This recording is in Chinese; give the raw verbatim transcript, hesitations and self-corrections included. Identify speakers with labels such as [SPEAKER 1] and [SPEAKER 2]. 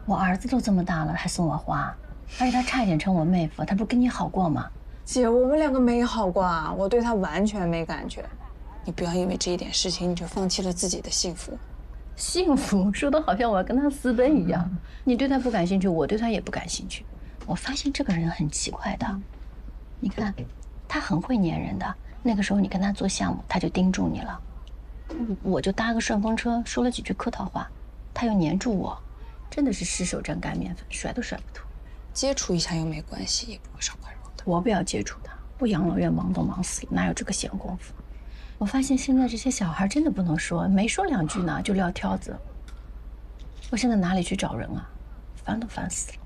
[SPEAKER 1] 我儿子都这么大了，还送我花，而且他差一点成我妹夫，他不跟你好过吗？
[SPEAKER 2] 姐，我们两个没好过啊，我对他完全没感觉。你不要因为这一点事情你就放弃了自己的幸福。
[SPEAKER 1] 幸福说的好像我要跟他私奔一样。你对他不感兴趣，我对他也不感兴趣。我发现这个人很奇怪的，你看，他很会粘人的。那个时候你跟他做项目，他就盯住你了，我就搭个顺风车，说了几句客套话，他又粘住我，真的是失手沾干面粉，甩都甩不脱。
[SPEAKER 2] 接触一下又没关系，也不会伤快肉的。
[SPEAKER 1] 我不要接触他，我养老院忙都忙死了，哪有这个闲工夫？我发现现在这些小孩真的不能说，没说两句呢就撂挑子。我现在哪里去找人啊？烦都烦死了。